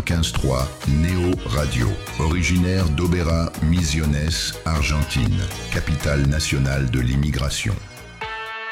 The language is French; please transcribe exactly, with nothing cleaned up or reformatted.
quatre-vingt-quinze trois Néo Radio. Originaire d'Oberá, Misiones, Argentine, capitale nationale de l'immigration.